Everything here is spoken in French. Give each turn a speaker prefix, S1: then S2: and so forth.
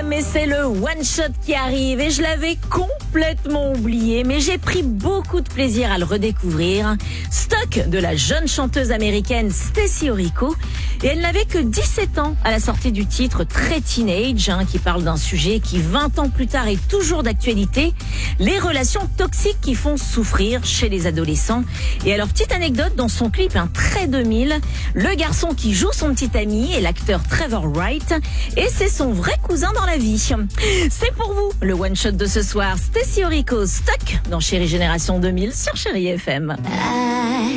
S1: mais c'est le One Shot qui arrive et je l'avais complètement oublié, mais j'ai pris beaucoup de plaisir à le redécouvrir. Stock de la jeune chanteuse américaine Stacie Orrico, et elle n'avait que 17 ans à la sortie du titre très teenage, qui parle d'un sujet qui 20 ans plus tard est toujours d'actualité, les relations toxiques qui font souffrir chez les adolescents. Et alors, petite anecdote, dans son clip, un très 2000, le garçon qui joue son petit ami est l'acteur Trevor Wright, et c'est son vrai cousin dans la vie. C'est pour vous le One Shot de ce soir. Stacie Orrico, Stock dans Chérie Génération 2000 sur Chérie FM.